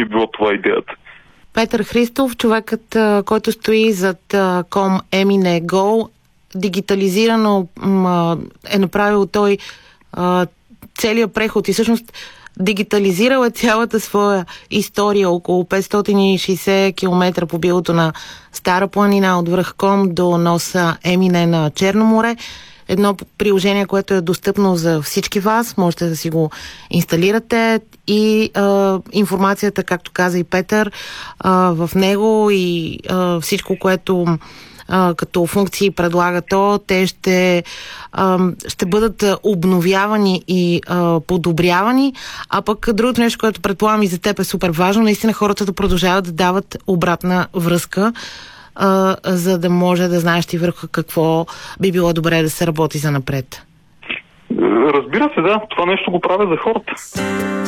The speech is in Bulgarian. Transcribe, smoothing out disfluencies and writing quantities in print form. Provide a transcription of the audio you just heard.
би било това идеята. Петър Христов, човекът, който стои зад Com.Emine.Go, дигитализирано е направил той целият преход и всъщност дигитализирал е цялата своя история, около 560 км по билото на Стара планина от връх Ком до носа Емине на Черно море. Едно приложение, което е достъпно за всички вас, можете да си го инсталирате и информацията, както каза и Петър, в него и всичко, което като функции предлага то, те ще бъдат обновявани и подобрявани. А пък другото нещо, което предполагам и за теб е супер важно, наистина хората да продължават да дават обратна връзка, за да може да знаеш ти върху какво би било добре да се работи занапред. Разбира се, да. Това нещо го правя за хората.